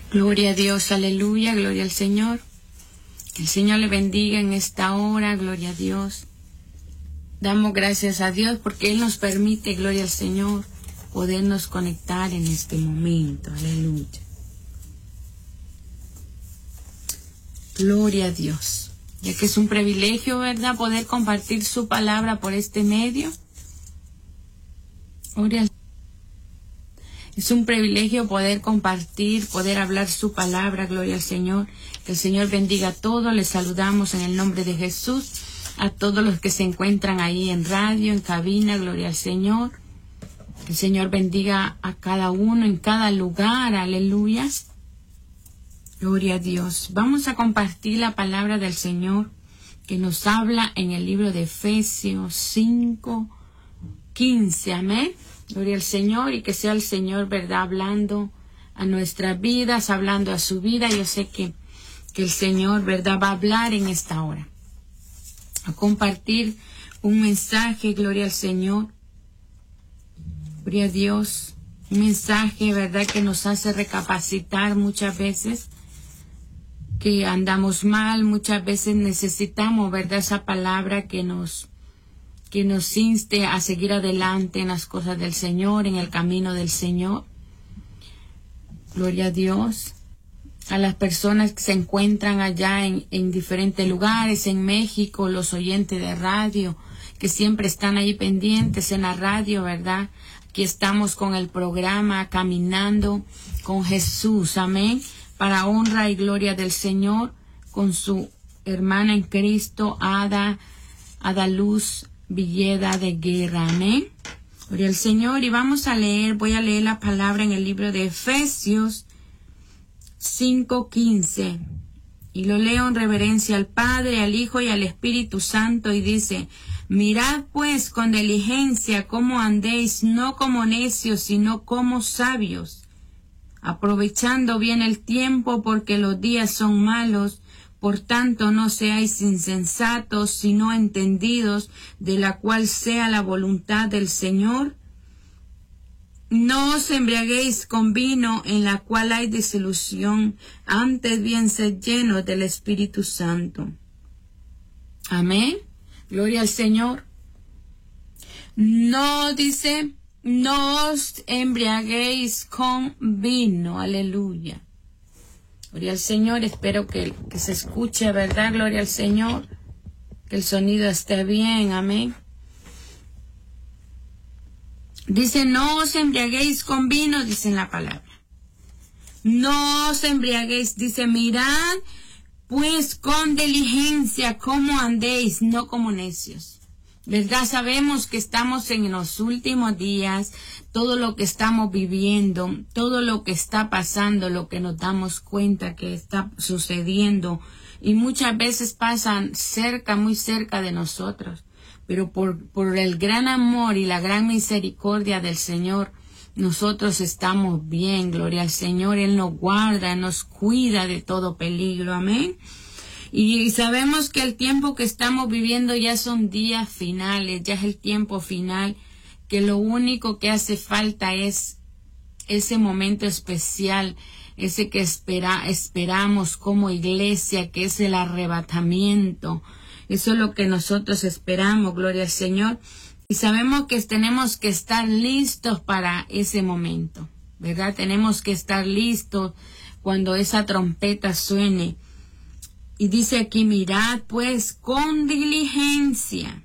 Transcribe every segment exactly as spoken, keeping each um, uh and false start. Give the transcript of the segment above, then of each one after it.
Gloria a Dios, aleluya, gloria al Señor. Que el Señor le bendiga en esta hora, gloria a Dios. Damos gracias a Dios porque Él nos permite, gloria al Señor, podernos conectar en este momento, aleluya. Gloria a Dios, ya que es un privilegio, ¿verdad?, poder compartir su palabra por este medio. Gloria al Señor. Es un privilegio poder compartir, poder hablar su palabra, gloria al Señor. Que el Señor bendiga a todos. Les saludamos en el nombre de Jesús. A todos los que se encuentran ahí en radio, en cabina, gloria al Señor. Que el Señor bendiga a cada uno en cada lugar, aleluya. Gloria a Dios. Vamos a compartir la palabra del Señor que nos habla en el libro de Efesios cinco, quince, amén. Gloria al Señor, y que sea el Señor, ¿verdad?, hablando a nuestras vidas, hablando a su vida. Yo sé que, que el Señor, ¿verdad?, va a hablar en esta hora, a compartir un mensaje, gloria al Señor, gloria a Dios, un mensaje, ¿verdad?, que nos hace recapacitar muchas veces que andamos mal, muchas veces necesitamos, ¿verdad?, esa palabra que nos que nos inste a seguir adelante en las cosas del Señor, en el camino del Señor. Gloria a Dios. A las personas que se encuentran allá en, en diferentes lugares, en México, los oyentes de radio, que siempre están ahí pendientes en la radio, ¿verdad? Aquí estamos con el programa Caminando con Jesús, amén, para honra y gloria del Señor, con su hermana en Cristo, Ada, Ada Luz Villeda de Guerra, amén. Gloria al Señor. Y vamos a leer, voy a leer la palabra en el libro de Efesios cinco, quince. Y lo leo en reverencia al Padre, al Hijo y al Espíritu Santo, y dice: mirad pues con diligencia cómo andéis, no como necios, sino como sabios, aprovechando bien el tiempo, porque los días son malos. Por tanto, no seáis insensatos, sino entendidos de la cual sea la voluntad del Señor. No os embriaguéis con vino, en la cual hay disolución, antes bien sed llenos del Espíritu Santo. Amén. Gloria al Señor. No dice, no os embriaguéis con vino. Aleluya. Gloria al Señor, espero que, que se escuche, ¿verdad? Gloria al Señor, que el sonido esté bien, amén. Dice, no os embriaguéis con vino, dice en la palabra. No os embriaguéis, dice, mirad pues con diligencia cómo andéis, no como necios. ¿Verdad? Sabemos que estamos en los últimos días, todo lo que estamos viviendo, todo lo que está pasando, lo que nos damos cuenta que está sucediendo, y muchas veces pasan cerca, muy cerca de nosotros, pero por, por el gran amor y la gran misericordia del Señor, nosotros estamos bien, gloria al Señor. Él nos guarda, nos cuida de todo peligro, amén. Y sabemos que el tiempo que estamos viviendo ya son días finales, ya es el tiempo final, que lo único que hace falta es ese momento especial, ese que espera, esperamos como iglesia, que es el arrebatamiento. Eso es lo que nosotros esperamos, gloria al Señor. Y sabemos que tenemos que estar listos para ese momento, ¿verdad? Tenemos que estar listos cuando esa trompeta suene. Y dice aquí, mirad pues con diligencia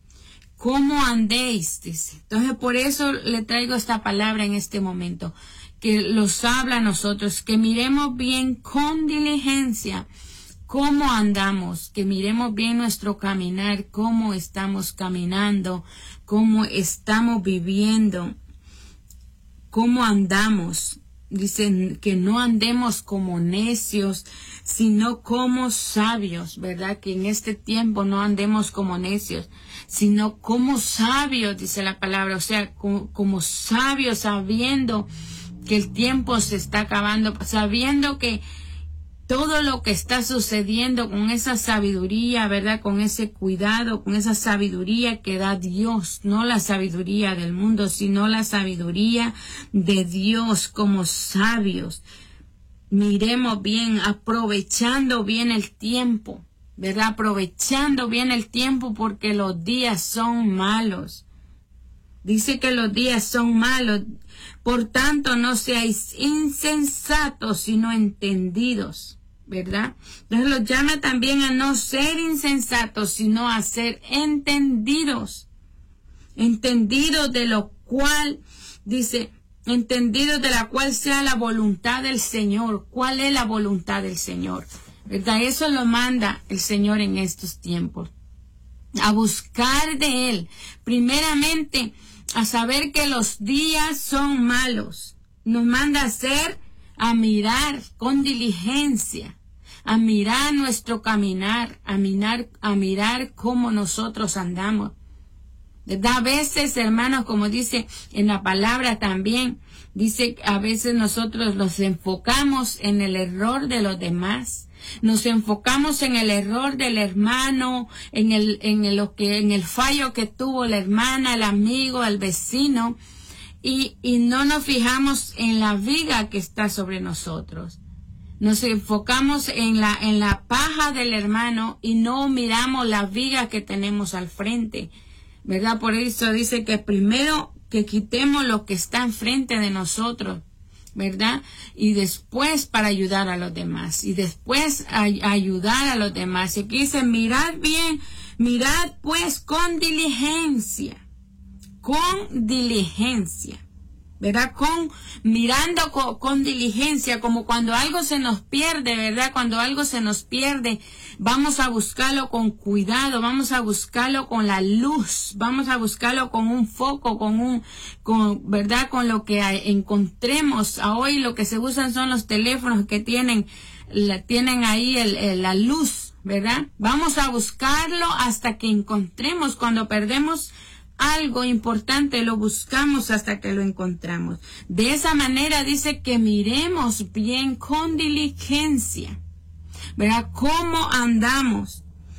cómo andéis, dice. Entonces por eso le traigo esta palabra en este momento, que los habla a nosotros, que miremos bien con diligencia cómo andamos, que miremos bien nuestro caminar, cómo estamos caminando, cómo estamos viviendo, cómo andamos. Dicen que no andemos como necios, sino como sabios, ¿verdad? Que en este tiempo no andemos como necios, sino como sabios, dice la palabra. O sea, como, como sabios, sabiendo que el tiempo se está acabando, sabiendo que todo lo que está sucediendo con esa sabiduría, ¿verdad? Con ese cuidado, con esa sabiduría que da Dios, no la sabiduría del mundo, sino la sabiduría de Dios, como sabios. miremos bien, aprovechando bien el tiempo, ¿verdad? Aprovechando bien el tiempo porque los días son malos. Dice que los días son malos. Por tanto, no seáis insensatos, sino entendidos, ¿verdad? Entonces los llama también a no ser insensatos, sino a ser entendidos. Entendidos de lo cual, dice, entendidos de la cual sea la voluntad del Señor. ¿Cuál es la voluntad del Señor? ¿Verdad? Eso lo manda el Señor en estos tiempos. A buscar de Él. Primeramente, a saber que los días son malos. Nos manda a hacer, a mirar con diligencia, a mirar nuestro caminar, a mirar, a mirar cómo nosotros andamos. ¿Verdad? A veces, hermanos, como dice en la palabra también, dice a veces nosotros nos enfocamos en el error de los demás. Nos enfocamos en el error del hermano, en el, en el, lo que, en el fallo que tuvo la hermana, el amigo, el vecino, y, y no nos fijamos en la viga que está sobre nosotros. Nos enfocamos en la, en la paja del hermano y no miramos la viga que tenemos al frente, ¿verdad? Por eso dice que primero que quitemos lo que está enfrente de nosotros, ¿verdad? Y después para ayudar a los demás. Y después a, a ayudar a los demás. Y aquí dice, mirad bien, mirad pues con diligencia. Con diligencia. ¿Verdad? Con, mirando con, con diligencia, como cuando algo se nos pierde, ¿verdad? Cuando algo se nos pierde, vamos a buscarlo con cuidado, vamos a buscarlo con la luz, vamos a buscarlo con un foco, con un, con, ¿verdad? Con lo que encontremos. Hoy lo que se usan son los teléfonos que tienen, la, tienen ahí el, el, la luz, ¿verdad? Vamos a buscarlo hasta que encontremos. Cuando perdemos algo importante, lo buscamos hasta que lo encontramos. De esa manera dice que miremos bien con diligencia, ¿verdad? ¿Cómo andamos?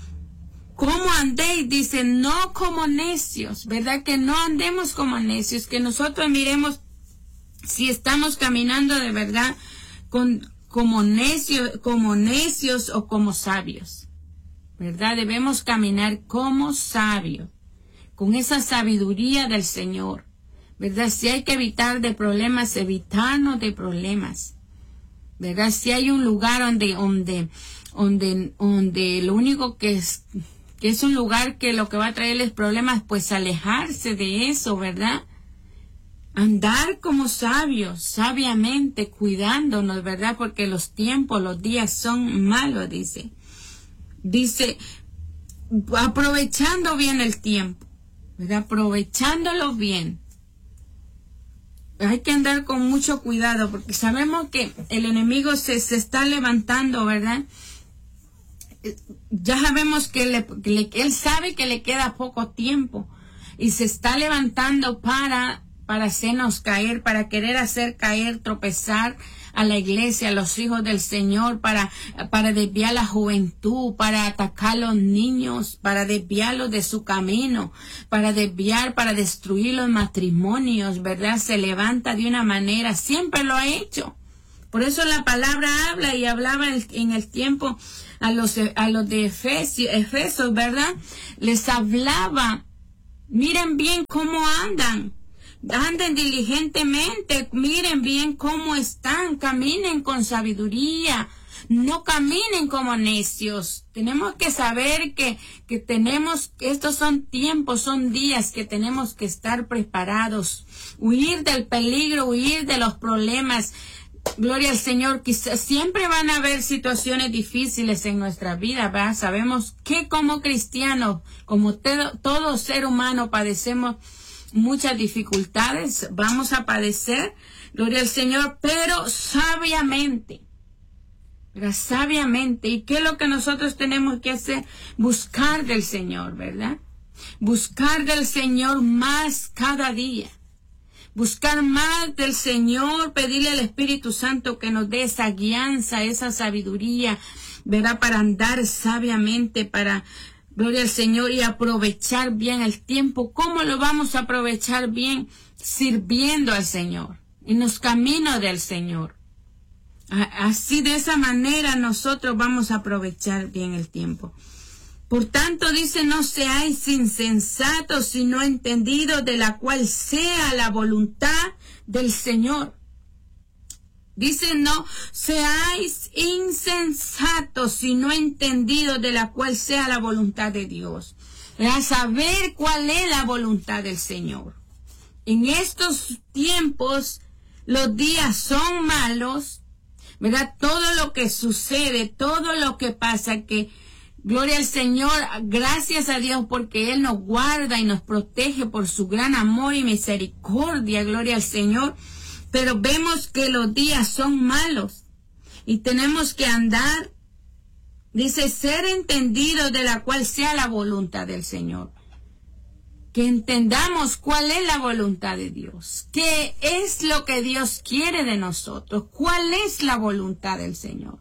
¿Cómo andéis? Dice, no como necios, ¿verdad? Que no andemos como necios, que nosotros miremos si estamos caminando de verdad con, como necios, como necios o como sabios, ¿verdad? Debemos caminar como sabios, con esa sabiduría del Señor, ¿verdad? Si hay que evitar de problemas, evitarnos de problemas, ¿verdad? Si hay un lugar donde, donde, donde, donde lo único que es, que es un lugar que lo que va a traerles problemas, pues alejarse de eso, ¿verdad? Andar como sabios, sabiamente, cuidándonos, ¿verdad? Porque los tiempos, los días son malos, dice. Dice, aprovechando bien el tiempo, ¿verdad? Aprovechándolo bien. Hay que andar con mucho cuidado porque sabemos que el enemigo se, se está levantando, ¿verdad? Ya sabemos que, le, que le, él sabe que le queda poco tiempo y se está levantando para, para hacernos caer, para querer hacer caer, tropezar a la iglesia, a los hijos del Señor, para, para desviar la juventud, para atacar a los niños, para desviarlos de su camino, para desviar, para destruir los matrimonios, ¿verdad? Se levanta de una manera, siempre lo ha hecho. Por eso la palabra habla y hablaba en el tiempo a los, a los de Efesios, Efesos, ¿verdad? Les hablaba, miren bien cómo andan. Anden diligentemente, miren bien cómo están, caminen con sabiduría, no caminen como necios. Tenemos que saber que, que tenemos, estos son tiempos, son días que tenemos que estar preparados, huir del peligro, huir de los problemas. Gloria al Señor, quizás siempre van a haber situaciones difíciles en nuestra vida, ¿verdad? Sabemos que como cristianos, como todo, todo ser humano, padecemos muchas dificultades, vamos a padecer, gloria al Señor, pero sabiamente, ¿verdad? Sabiamente. ¿Y qué es lo que nosotros tenemos que hacer? Buscar del Señor, ¿verdad? Buscar del Señor más cada día. Buscar más del Señor, pedirle al Espíritu Santo que nos dé esa guianza, esa sabiduría, ¿verdad? Para andar sabiamente, para gloria al Señor, y aprovechar bien el tiempo. ¿Cómo lo vamos a aprovechar bien? Sirviendo al Señor, en los caminos del Señor. Así, de esa manera, nosotros vamos a aprovechar bien el tiempo. Por tanto, dice, no seáis insensatos, sino entendidos de la cual sea la voluntad del Señor. Dice, no seáis insensatos, sino entendidos de la cual sea la voluntad de Dios. A saber cuál es la voluntad del Señor. En estos tiempos, los días son malos, ¿verdad? Todo lo que sucede, todo lo que pasa, que gloria al Señor, gracias a Dios porque Él nos guarda y nos protege por su gran amor y misericordia, gloria al Señor. Pero vemos que los días son malos y tenemos que andar, dice, ser entendidos de la cual sea la voluntad del Señor. Que entendamos cuál es la voluntad de Dios, qué es lo que Dios quiere de nosotros, cuál es la voluntad del Señor.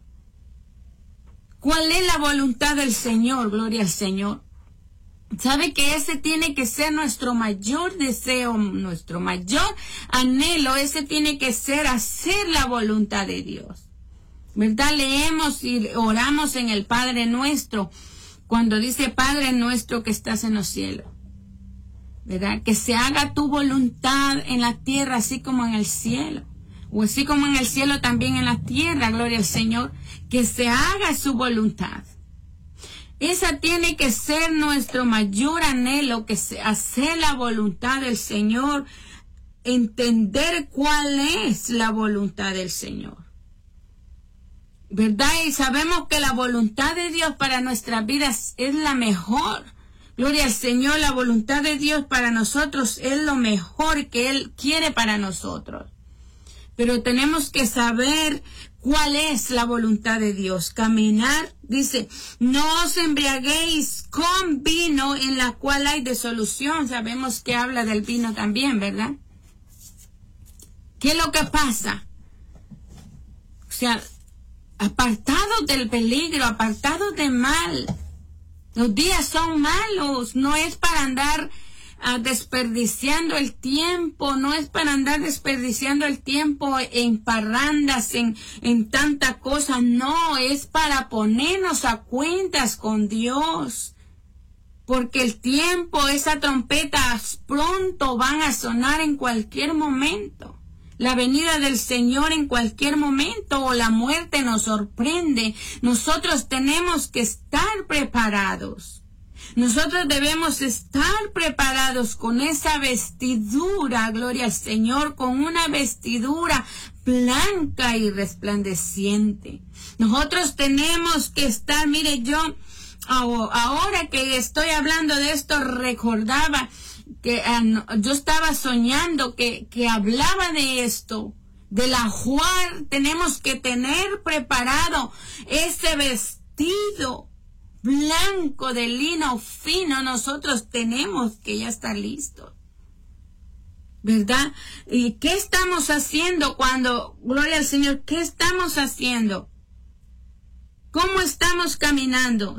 ¿Cuál es la voluntad del Señor? Gloria al Señor. ¿Sabe que ese tiene que ser nuestro mayor deseo, nuestro mayor anhelo? Ese tiene que ser hacer la voluntad de Dios. ¿Verdad? Leemos y oramos en el Padre Nuestro, cuando dice Padre Nuestro que estás en los cielos. ¿Verdad? Que se haga tu voluntad en la tierra así como en el cielo. O así como en el cielo también en la tierra, gloria al Señor. Que se haga su voluntad. Esa tiene que ser nuestro mayor anhelo, que se hacer la voluntad del Señor. Entender cuál es la voluntad del Señor. ¿Verdad? Y sabemos que la voluntad de Dios para nuestras vidas es la mejor. Gloria al Señor, la voluntad de Dios para nosotros es lo mejor que Él quiere para nosotros. Pero tenemos que saber cuál es la voluntad de Dios. Caminar, dice, no os embriaguéis con vino en la cual hay disolución. Sabemos que habla del vino también, ¿verdad? ¿Qué es lo que pasa? O sea, apartados del peligro, apartados de mal. Los días son malos, no es para andar uh, desperdiciando el tiempo, no es para andar desperdiciando el tiempo en parrandas, en, en tanta cosa, no, es para ponernos a cuentas con Dios. Porque el tiempo, esa trompeta pronto van a sonar en cualquier momento. La venida del Señor en cualquier momento, o la muerte nos sorprende. Nosotros tenemos que estar preparados. Nosotros debemos estar preparados con esa vestidura, gloria al Señor, con una vestidura blanca y resplandeciente. Nosotros tenemos que estar, mire, yo ahora que estoy hablando de esto, recordaba que uh, yo estaba soñando que, que hablaba de esto, del ajuar. Tenemos que tener preparado ese vestido blanco de lino fino. Nosotros tenemos que ya estar listos, ¿verdad? ¿Y qué estamos haciendo cuando, gloria al Señor, qué estamos haciendo? ¿Cómo estamos caminando?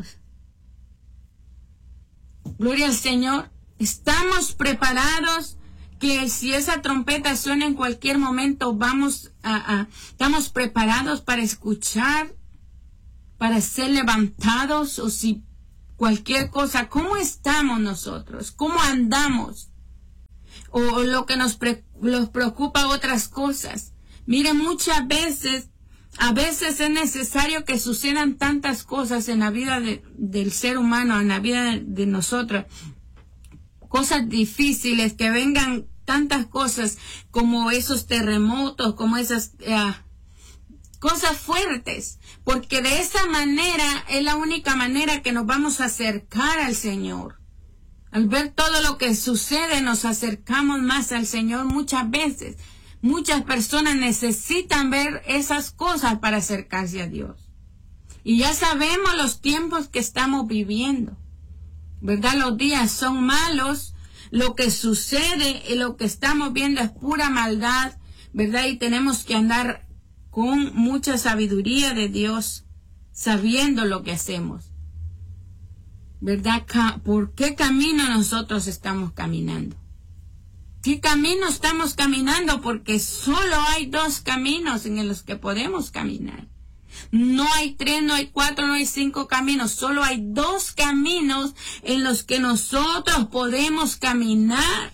Gloria al Señor. Estamos preparados, que si esa trompeta suena en cualquier momento, vamos a, a, estamos preparados para escuchar, para ser levantados, o si cualquier cosa. ¿Cómo estamos nosotros? ¿Cómo andamos? O, o lo que nos, pre, nos preocupa otras cosas. Miren, muchas veces, a veces es necesario que sucedan tantas cosas en la vida de, del ser humano, en la vida de, de nosotros. Cosas difíciles, que vengan tantas cosas como esos terremotos, como esas uh, cosas fuertes, porque de esa manera es la única manera que nos vamos a acercar al Señor. Al ver todo lo que sucede, nos acercamos más al Señor muchas veces. Muchas personas necesitan ver esas cosas para acercarse a Dios. Y ya sabemos los tiempos que estamos viviendo, ¿verdad? Los días son malos, lo que sucede y lo que estamos viendo es pura maldad, ¿verdad? Y tenemos que andar con mucha sabiduría de Dios, sabiendo lo que hacemos, ¿verdad? ¿Por qué camino nosotros estamos caminando? ¿Qué camino estamos caminando? Porque solo hay dos caminos en los que podemos caminar. No hay tres, no hay cuatro, no hay cinco caminos. Solo hay dos caminos en los que nosotros podemos caminar.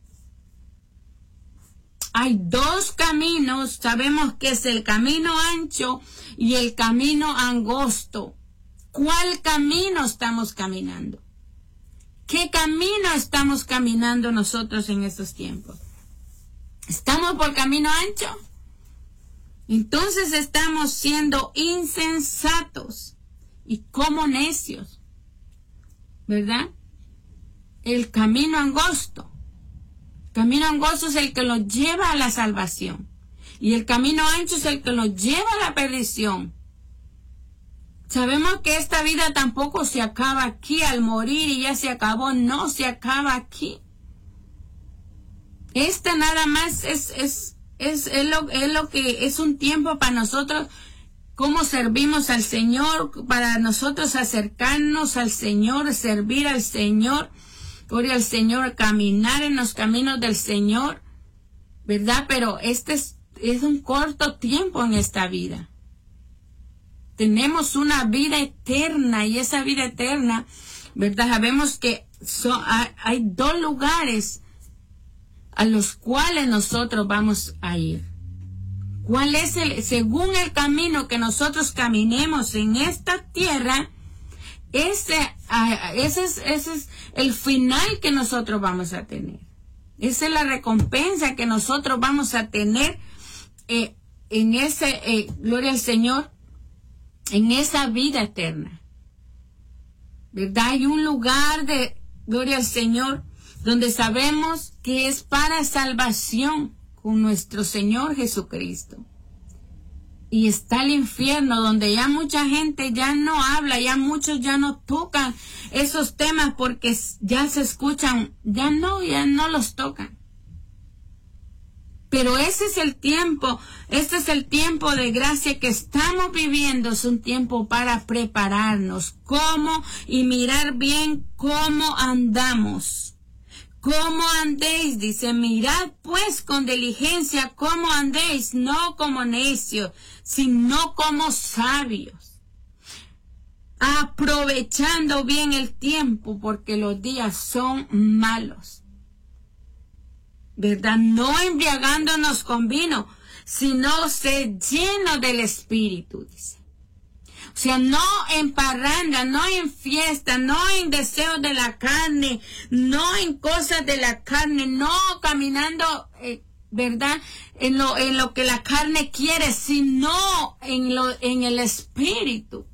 Hay dos caminos. Sabemos que es el camino ancho y el camino angosto. ¿Cuál camino estamos caminando? ¿Qué camino estamos caminando nosotros en estos tiempos? ¿Estamos por camino ancho? Entonces estamos siendo insensatos y como necios, ¿verdad? El camino angosto. El camino angosto es el que nos lleva a la salvación. Y el camino ancho es el que nos lleva a la perdición. Sabemos que esta vida tampoco se acaba aquí al morir y ya se acabó. No se acaba aquí. Esta nada más es, es, es, es, lo, es lo que es un tiempo para nosotros, cómo servimos al Señor, para nosotros acercarnos al Señor, servir al Señor, gloria al Señor, caminar en los caminos del Señor, ¿verdad? Pero este es, es un corto tiempo en esta vida. Tenemos una vida eterna y esa vida eterna, ¿verdad? Sabemos que son, hay, hay dos lugares a los cuales nosotros vamos a ir. ¿Cuál es el, según el camino que nosotros caminemos en esta tierra, ese, ese, es, ese es el final que nosotros vamos a tener. Esa es la recompensa que nosotros vamos a tener eh, en ese, eh, gloria al Señor, en esa vida eterna, ¿verdad? Hay un lugar de, gloria al Señor, donde sabemos que es para salvación con nuestro Señor Jesucristo. Y está el infierno, donde ya mucha gente ya no habla, ya muchos ya no tocan esos temas porque ya se escuchan, ya no, ya no los tocan. Pero ese es el tiempo, este es el tiempo de gracia que estamos viviendo. Es un tiempo para prepararnos, cómo y mirar bien cómo andamos. ¿Cómo andéis? Dice, mirad pues con diligencia cómo andéis, no como necios, sino como sabios, aprovechando bien el tiempo, porque los días son malos. ¿Verdad? No embriagándonos con vino, sino ser lleno del Espíritu, dice. O sea, no en parranda, no en fiesta, no en deseos de la carne, no en cosas de la carne, no caminando, eh, ¿verdad? En lo, en lo que la carne quiere, sino en lo, en el Espíritu.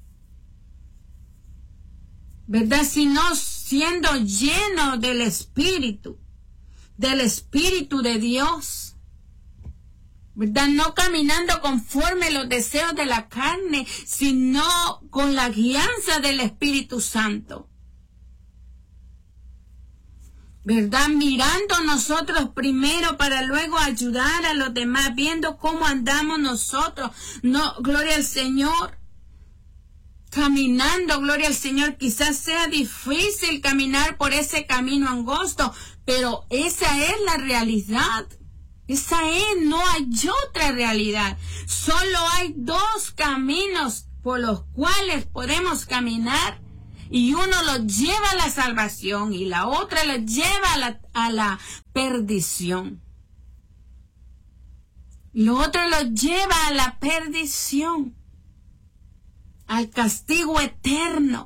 ¿Verdad? Sino siendo lleno del Espíritu. Del Espíritu de Dios, ¿verdad? No caminando conforme los deseos de la carne, sino con la guianza del Espíritu Santo, ¿verdad? Mirando nosotros primero para luego ayudar a los demás, viendo cómo andamos nosotros. No, gloria al Señor. Caminando, gloria al Señor, quizás sea difícil caminar por ese camino angosto, pero esa es la realidad. Esa es, no hay otra realidad. Solo hay dos caminos por los cuales podemos caminar, y uno lo lleva a la salvación y la otra lo lleva a la, a la perdición. Lo otro lo lleva a la perdición, al castigo eterno.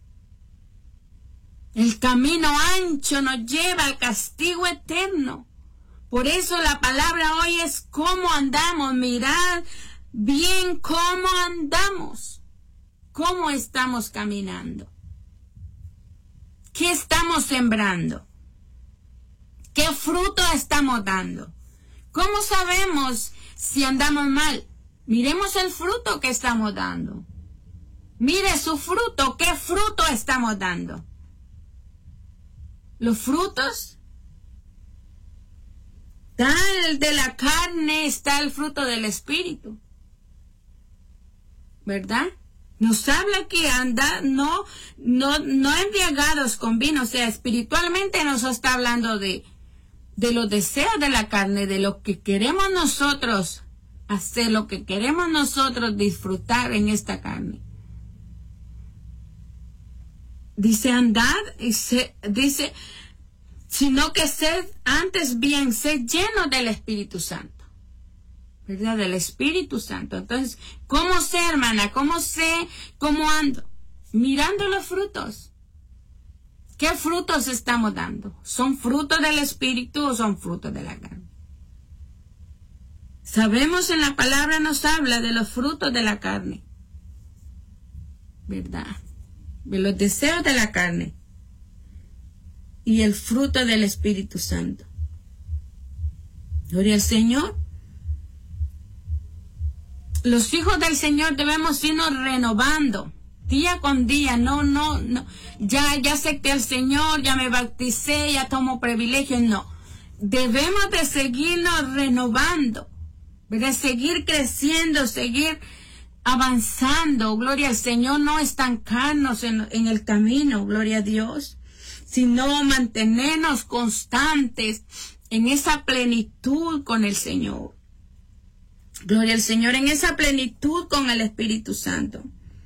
El camino ancho nos lleva al castigo eterno. Por eso la palabra hoy es cómo andamos. Mirad bien cómo andamos. Cómo estamos caminando. ¿Qué estamos sembrando? ¿Qué fruto estamos dando? ¿Cómo sabemos si andamos mal? Miremos el fruto que estamos dando. Mire su fruto, ¿qué fruto estamos dando? Los frutos, está el de la carne, está el fruto del Espíritu, ¿verdad? Nos habla que anda, no, no, no embriagados con vino, o sea, espiritualmente nos está hablando de, de los deseos de la carne, de lo que queremos nosotros hacer, lo que queremos nosotros disfrutar en esta carne. Dice, andad, y se, dice, sino que sed antes bien, sed lleno del Espíritu Santo, ¿verdad? Del Espíritu Santo. Entonces, ¿cómo sé, hermana? ¿Cómo sé cómo ando? Mirando los frutos. ¿Qué frutos estamos dando? ¿Son frutos del Espíritu o son frutos de la carne? Sabemos, en la palabra nos habla de los frutos de la carne, ¿verdad? De los deseos de la carne y el fruto del Espíritu Santo. Gloria al Señor. Los hijos del Señor debemos irnos renovando día con día. No, no, no. Ya, ya acepté al Señor, ya me bauticé, ya tomo privilegios. No. Debemos de seguirnos renovando, de seguir creciendo, seguir avanzando. Gloria al Señor. No estancarnos en, en el camino, gloria a Dios, sino mantenernos constantes en esa plenitud con el Señor. Gloria al Señor, en esa plenitud con el Espíritu Santo.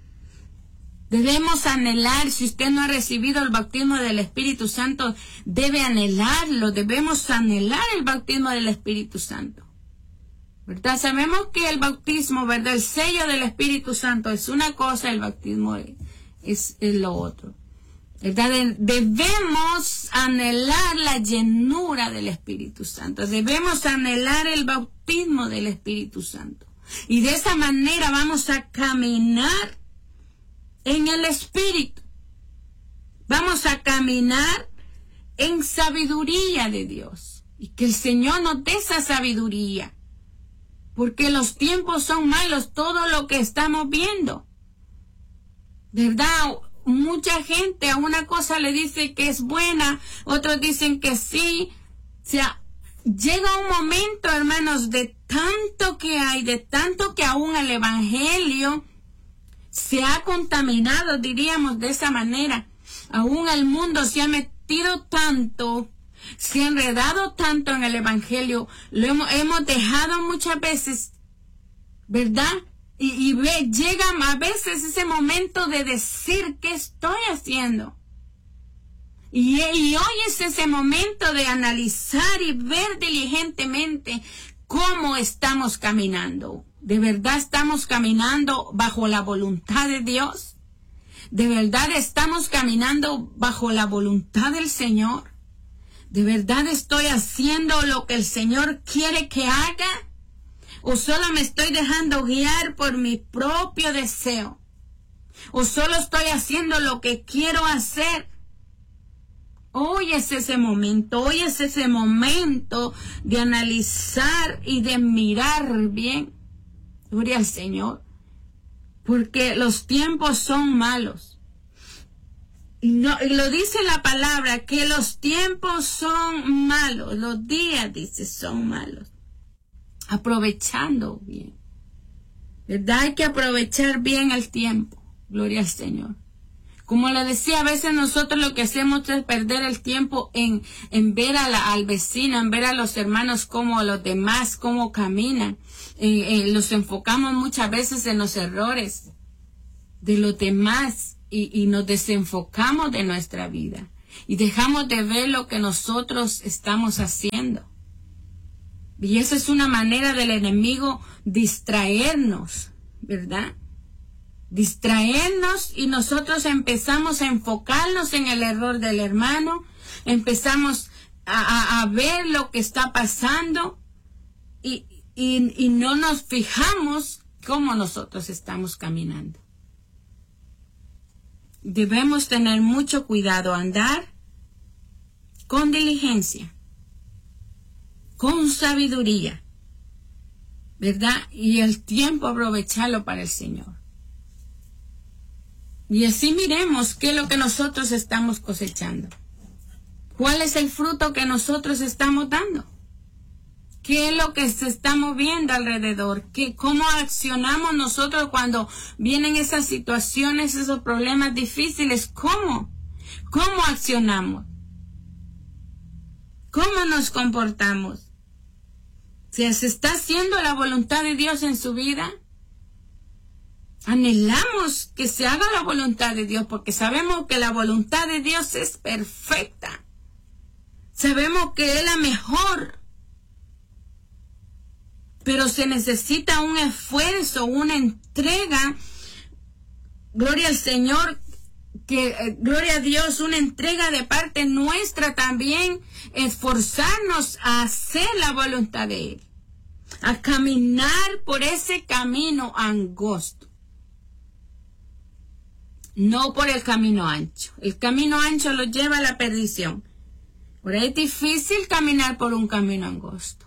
Debemos anhelar, si usted no ha recibido el bautismo del Espíritu Santo, debe anhelarlo, debemos anhelar el bautismo del Espíritu Santo, ¿verdad? Sabemos que el bautismo, ¿verdad? El sello del Espíritu Santo es una cosa, el bautismo es, es, es lo otro, ¿verdad? Debemos anhelar la llenura del Espíritu Santo, debemos anhelar el bautismo del Espíritu Santo, y de esa manera vamos a caminar en el Espíritu, vamos a caminar en sabiduría de Dios, y que el Señor nos dé esa sabiduría, porque los tiempos son malos, todo lo que estamos viendo, ¿verdad? Mucha gente a una cosa le dice que es buena, otros dicen que sí. O sea, llega un momento, hermanos, de tanto que hay, de tanto que aún el Evangelio se ha contaminado, diríamos de esa manera. Aún el mundo se ha metido tanto, se ha enredado tanto en el Evangelio, lo hemos, hemos dejado muchas veces, ¿verdad? Y, y ve, llega a veces ese momento de decir, ¿qué estoy haciendo? Y, y hoy es ese momento de analizar y ver diligentemente cómo estamos caminando. ¿De verdad estamos caminando bajo la voluntad de Dios? ¿De verdad estamos caminando bajo la voluntad del Señor? ¿De verdad estoy haciendo lo que el Señor quiere que haga? ¿O solo me estoy dejando guiar por mi propio deseo? ¿O solo estoy haciendo lo que quiero hacer? Hoy es ese momento, hoy es ese momento de analizar y de mirar bien. Gloria al Señor. Porque los tiempos son malos. Y, no, y lo dice la palabra, que los tiempos son malos. Los días, dice, son malos. Aprovechando bien, ¿verdad? Hay que aprovechar bien el tiempo. Gloria al Señor. Como le decía, a veces nosotros lo que hacemos es perder el tiempo en, en ver a la, al vecino, en ver a los hermanos como los demás, cómo caminan. Eh, eh, los enfocamos muchas veces en los errores de los demás y, y nos desenfocamos de nuestra vida y dejamos de ver lo que nosotros estamos haciendo. Y esa es una manera del enemigo distraernos, ¿verdad? Distraernos, y nosotros empezamos a enfocarnos en el error del hermano, empezamos a, a, a ver lo que está pasando y, y, y no nos fijamos cómo nosotros estamos caminando. Debemos tener mucho cuidado, andar con diligencia, con sabiduría, ¿verdad? Y el tiempo aprovecharlo para el Señor. Y así miremos qué es lo que nosotros estamos cosechando. ¿Cuál es el fruto que nosotros estamos dando? ¿Qué es lo que se está moviendo alrededor? ¿Qué, ¿Cómo accionamos nosotros cuando vienen esas situaciones, esos problemas difíciles? ¿Cómo? ¿Cómo accionamos? ¿Cómo nos comportamos? Si se está haciendo la voluntad de Dios en su vida, anhelamos que se haga la voluntad de Dios, porque sabemos que la voluntad de Dios es perfecta. Sabemos que es la mejor. Pero se necesita un esfuerzo, una entrega. Gloria al Señor, que eh, gloria a Dios, una entrega de parte nuestra también, esforzarnos a hacer la voluntad de Él, a caminar por ese camino angosto, no por el camino ancho. El camino ancho lo lleva a la perdición. Por ahí es difícil caminar por un camino angosto.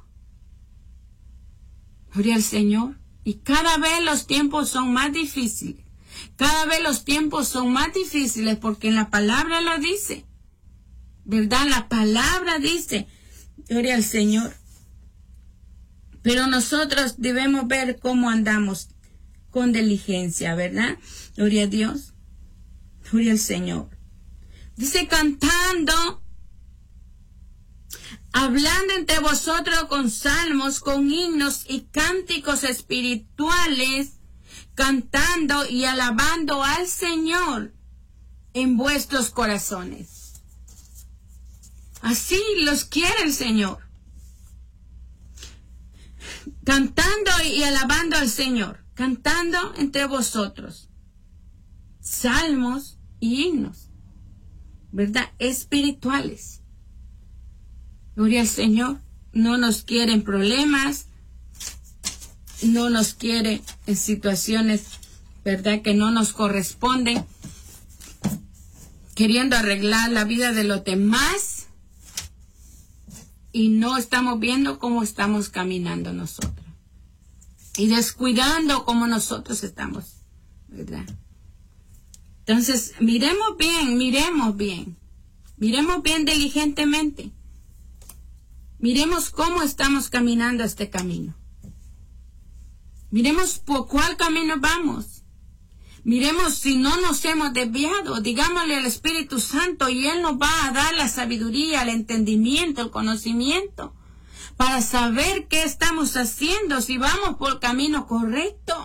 Gloria al Señor. Y cada vez los tiempos son más difíciles. Cada vez los tiempos son más difíciles porque en la palabra lo dice. ¿Verdad? La palabra dice. Gloria al Señor. Pero nosotros debemos ver cómo andamos con diligencia, ¿verdad? Gloria a Dios. Gloria al Señor. Dice cantando, hablando entre vosotros con salmos, con himnos y cánticos espirituales, cantando y alabando al Señor en vuestros corazones. Así los quiere el Señor. Cantando y alabando al Señor, cantando entre vosotros salmos y himnos, ¿verdad? Espirituales. Gloria al Señor. No nos quieren problemas, no nos quiere en situaciones, ¿verdad?, que no nos corresponden, queriendo arreglar la vida de los demás, y no estamos viendo cómo estamos caminando nosotros, y descuidando cómo nosotros estamos, ¿verdad? Entonces, miremos bien, miremos bien, miremos bien diligentemente, miremos cómo estamos caminando este camino. Miremos por cuál camino vamos. Miremos si no nos hemos desviado. Digámosle al Espíritu Santo y Él nos va a dar la sabiduría, el entendimiento, el conocimiento para saber qué estamos haciendo, si vamos por el camino correcto.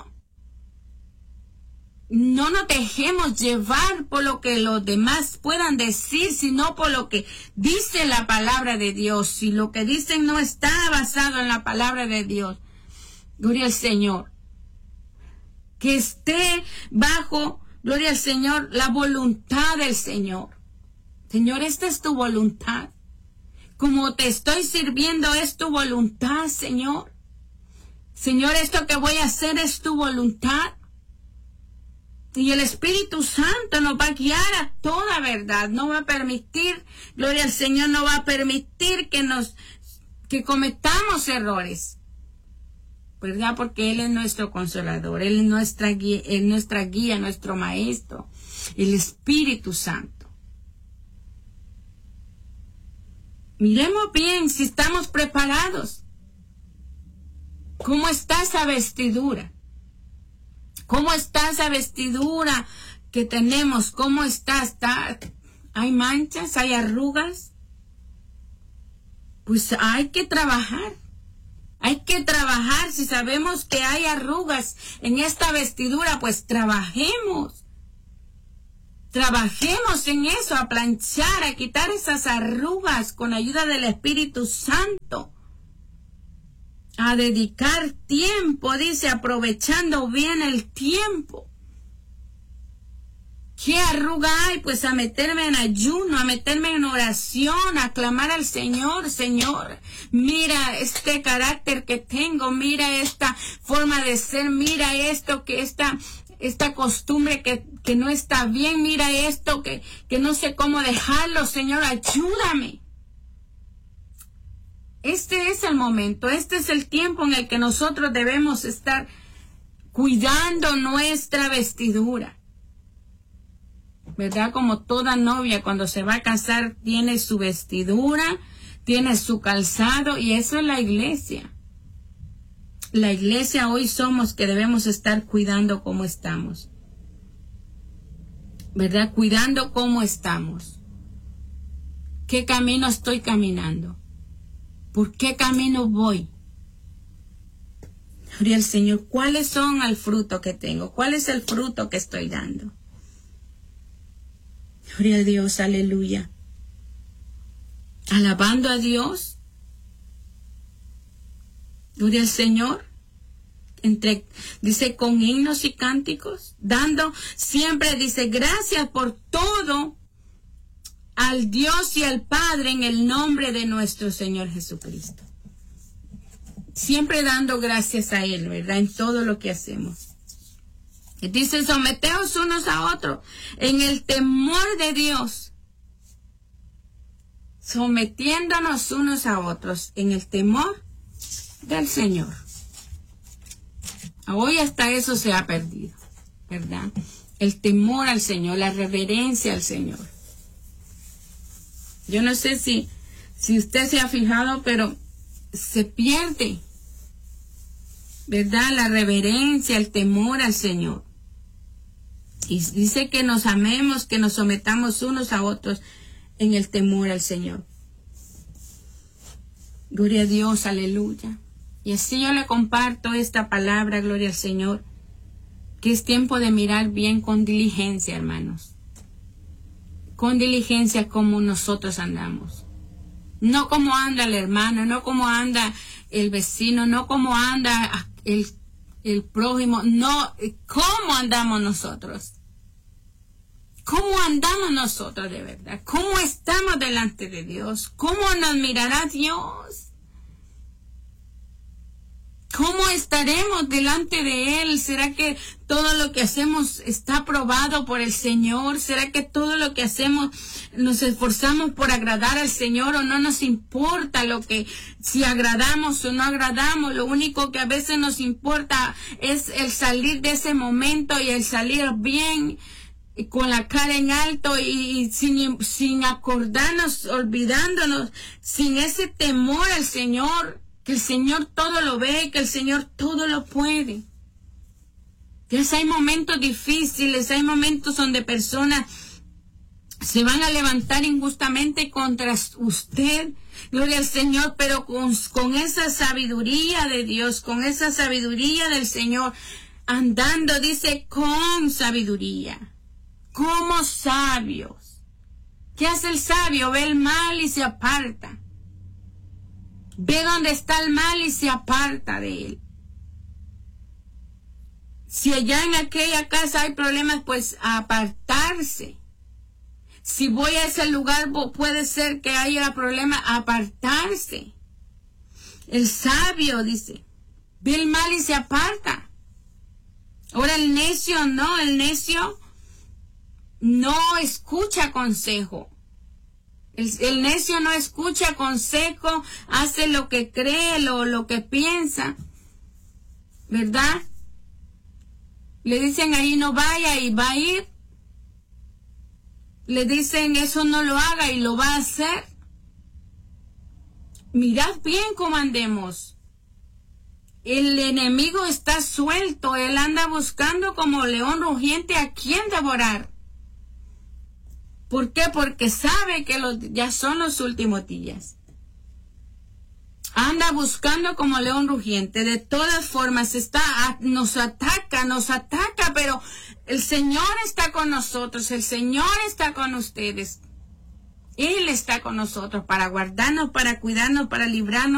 No nos dejemos llevar por lo que los demás puedan decir, sino por lo que dice la palabra de Dios. Si lo que dicen no está basado en la palabra de Dios, gloria al Señor, que esté bajo, gloria al Señor, la voluntad del Señor. Señor, esta es tu voluntad. Como te estoy sirviendo es tu voluntad, Señor. Señor, esto que voy a hacer es tu voluntad. Y el Espíritu Santo nos va a guiar a toda verdad. No va a permitir, gloria al Señor, no va a permitir que nos, que cometamos errores, ¿verdad? Porque Él es nuestro consolador, Él es nuestra guía, es nuestra guía, nuestro maestro, el Espíritu Santo. Miremos bien si estamos preparados. ¿Cómo está esa vestidura? ¿Cómo está esa vestidura que tenemos? ¿Cómo está? ¿Está? ¿Hay manchas? ¿Hay arrugas? Pues hay que trabajar. Hay que trabajar. Si sabemos que hay arrugas en esta vestidura, pues trabajemos. Trabajemos en eso, a planchar, a quitar esas arrugas con ayuda del Espíritu Santo. A dedicar tiempo, dice, aprovechando bien el tiempo. ¿Qué arruga hay? Pues a meterme en ayuno, a meterme en oración, a clamar al Señor. Señor, mira este carácter que tengo, mira esta forma de ser, mira esto, que esta, esta costumbre que, que no está bien, mira esto que, que no sé cómo dejarlo. Señor, ayúdame. Este es el momento, este es el tiempo en el que nosotros debemos estar cuidando nuestra vestidura, ¿verdad? Como toda novia cuando se va a casar tiene su vestidura, tiene su calzado, y eso es la iglesia. La iglesia hoy somos que debemos estar cuidando cómo estamos, ¿verdad? Cuidando cómo estamos. ¿Qué camino estoy caminando? ¿Por qué camino voy? Gloria al Señor. ¿Cuáles son el fruto que tengo? ¿Cuál es el fruto que estoy dando? Gloria a Dios, aleluya. Alabando a Dios. Gloria al Señor. Entre, dice, con himnos y cánticos. Dando siempre, dice, gracias por todo al Dios y al Padre en el nombre de nuestro Señor Jesucristo. Siempre dando gracias a Él, ¿verdad? En todo lo que hacemos. Y dice, someteos unos a otros en el temor de Dios. Sometiéndonos unos a otros en el temor del Señor. Hoy hasta eso se ha perdido, ¿verdad? El temor al Señor, la reverencia al Señor. Yo no sé si, si usted se ha fijado, pero se pierde, ¿verdad? La reverencia, el temor al Señor. Y dice que nos amemos, que nos sometamos unos a otros en el temor al Señor. Gloria a Dios, aleluya. Y así yo le comparto esta palabra, gloria al Señor, que es tiempo de mirar bien con diligencia, hermanos. Con diligencia como nosotros andamos. No como anda el hermano, no como anda el vecino, no como anda el, el prójimo, no, cómo andamos nosotros. ¿Cómo andamos nosotros de verdad? ¿Cómo estamos delante de Dios? ¿Cómo nos mirará Dios? ¿Cómo estaremos delante de Él? ¿Será que todo lo que hacemos está aprobado por el Señor? ¿Será que todo lo que hacemos nos esforzamos por agradar al Señor o no nos importa lo que, si agradamos o no agradamos? Lo único que a veces nos importa es el salir de ese momento y el salir bien, con la cara en alto y sin, sin acordarnos, olvidándonos, sin ese temor al Señor, que el Señor todo lo ve, que el Señor todo lo puede. Dios, hay momentos difíciles, hay momentos donde personas se van a levantar injustamente contra usted, gloria al Señor, pero con, con esa sabiduría de Dios, con esa sabiduría del Señor, andando, dice, con sabiduría, como sabios. ¿Qué hace el sabio? Ve el mal y se aparta. Ve dónde está el mal y se aparta de él. Si allá en aquella casa hay problemas, pues a apartarse. Si voy a ese lugar, puede ser que haya problemas, apartarse. El sabio dice, ve el mal y se aparta. Ahora el necio no, el necio no escucha consejo. El, el necio no escucha consejo, hace lo que cree, lo, lo que piensa, ¿verdad? Le dicen ahí no vaya y va a ir. Le dicen eso no lo haga y lo va a hacer. Mirad bien cómo andemos. El enemigo está suelto, él anda buscando como león rugiente a quien devorar. ¿Por qué? Porque sabe que los, ya son los últimos días. Anda buscando como león rugiente. De todas formas, está, nos ataca, nos ataca, pero el Señor está con nosotros, el Señor está con ustedes. Él está con nosotros para guardarnos, para cuidarnos, para librarnos